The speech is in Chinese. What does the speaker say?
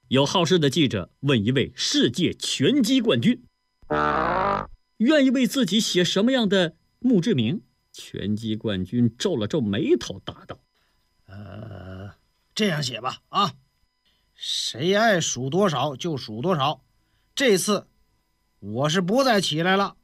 有好事的记者问一位世界拳击冠军，愿意为自己写什么样的墓志铭？拳击冠军皱了皱眉头，答道： 这样写吧啊，谁爱数多少就数多少，这次我是不再起来了。